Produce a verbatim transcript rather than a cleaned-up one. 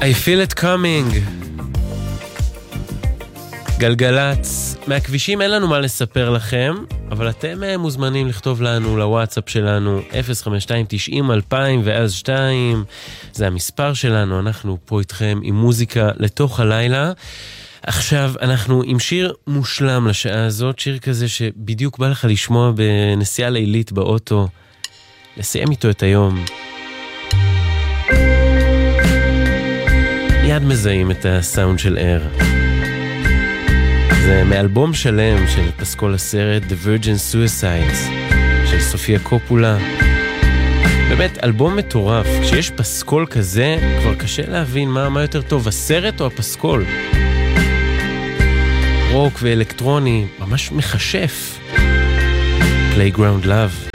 I feel it coming. גלגלץ. מהכבישים אין לנו מה לספר לכם, אבל אתם מוזמנים לכתוב לנו לוואטסאפ שלנו אפס חמש שתיים תשעים אלפיים ואז שתיים. זה המספר שלנו, אנחנו פה איתכם עם מוזיקה לתוך הלילה. עכשיו אנחנו עם שיר מושלם לשעה הזאת, שיר כזה שבדיוק בא לך לשמוע בנסיעה לילית באוטו, לסיים איתו את היום. מיד מזהים את הסאונד של אר. זה מאלבום שלם של פסקול הסרט The Virgin Suicides של סופיה קופולה. באמת אלבום מטורף. כשיש פסקול כזה כבר קשה להבין מה, מה יותר טוב, הסרט או הפסקול. רוק ואלקטרוני ממש מחשף. Playground Love.